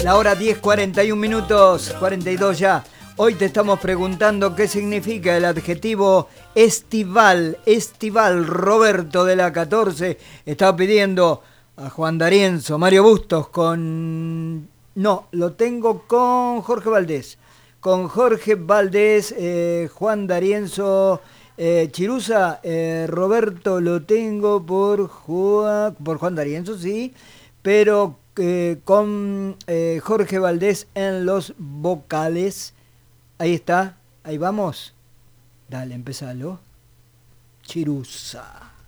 La hora 10:41, 42 ya. Hoy te estamos preguntando qué significa el adjetivo estival. Estival. Roberto de la 14 estaba pidiendo a Juan D'Arienzo, Mario Bustos con... No, lo tengo con Jorge Valdés. Con Jorge Valdés, Juan D'Arienzo, Chiruza, Roberto lo tengo por Juan D'Arienzo, sí, pero con Jorge Valdés en los vocales. Ahí está, ahí vamos. Dale, empezalo. Chiruza.